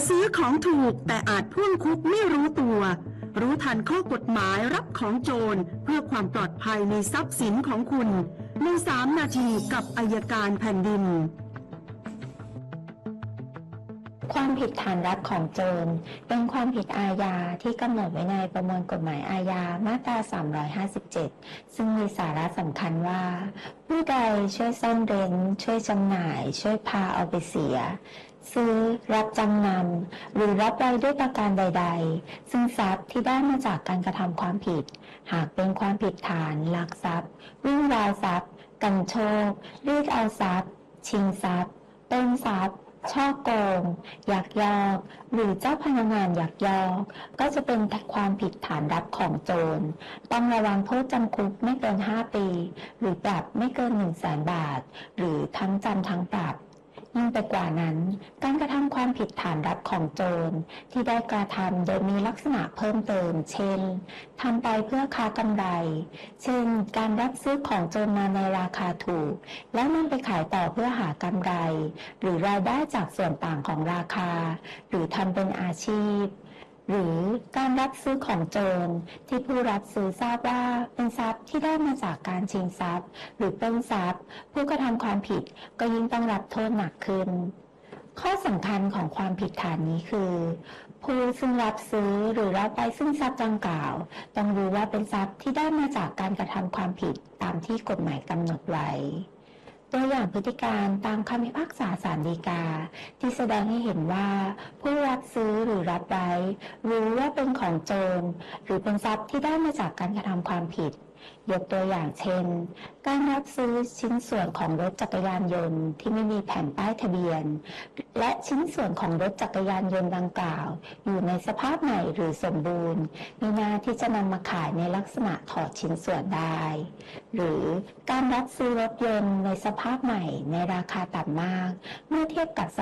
ซื้อของถูกแต่อาจพ่วงคุกไม่รู้ตัว รู้ทันข้อกฎหมายรับของโจรเพื่อความปลอดภัยในทรัพย์สินของคุณใน3 นาทีกับอัยการแผ่นดินความผิดฐานรับของโจรเป็นความผิดอาญาที่กำหนดไว้ในประมวลกฎหมายอาญามาตรา 357 ซึ่งมีสาระสำคัญว่าผู้ใดช่วยซ่อนเร้นช่วยจำหน่ายช่วยพาเอาไปเสียซื้อรับจำนำหรือรับไว้ด้วยประการใดๆซึ่งทรัพย์ที่ได้มาจากการกระทำความผิดหากเป็นความผิดฐานลักทรัพย์วิ่งราวทรัพย์กันโชครีดเอาทรัพย์ชิงทรัพย์ปล้นทรัพย์ช่อโกงยักยอกหรือเจ้าพนักงานยักยอกก็จะเป็นความผิดฐานรับของโจรต้องระวังโทษจำคุกไม่เกิน5 ปีหรือปรับไม่เกิน100,000 บาทหรือทั้งจำทั้งปรับยิ่งไปกว่านั้นการกระทำความผิดฐานรับของโจรที่ได้กระทำโดยมีลักษณะเพิ่มเติมเช่นทำไปเพื่อค้ากำไรเช่นการรับซื้อของโจรมาในราคาถูกแล้วนำไปขายต่อเพื่อหากำไรหรือรายได้จากส่วนต่างของราคาหรือทำเป็นอาชีพหรือการรับซื้อของโจรที่ผู้รับซื้อทราบว่าเป็นทรัพย์ที่ได้มาจากการชิงทรัพย์หรือปล้นทรัพย์ผู้กระทำความผิดก็ยิ่งต้องรับโทษหนักขึ้นข้อสำคัญของความผิดฐานนี้คือผู้ซึ่งรับซื้อหรือรับไปซึ่งทรัพย์ดังกล่าวต้องรู้ว่าเป็นทรัพย์ที่ได้มาจากการกระทำความผิดตามที่กฎหมายกำหนดไว้ตัวอย่างพฤติการตามคำพิพากษาศาลฎีกาที่แสดงให้เห็นว่าผู้รับซื้อหรือรับไว้รู้ว่าเป็นของโจรหรือเป็นทรัพย์ที่ได้มาจากการกระทำความผิดยกตัวอย่างเช่นการรับซื้อชิ้นส่วนของรถจักรยานยนต์ที่ไม่มีแผ่นป้ายทะเบียนและชิ้นส่วนของรถจักรยานยนต์ดังกล่าวอยู่ในสภาพใหม่หรือสมบูรณ์มีหน้าที่จะนำมาขายในลักษณะถอดชิ้นส่วนได้หรือการรับซื้อรถยนต์ในสภาพใหม่ในราคาต่ำมากเมื่อเทียบกับส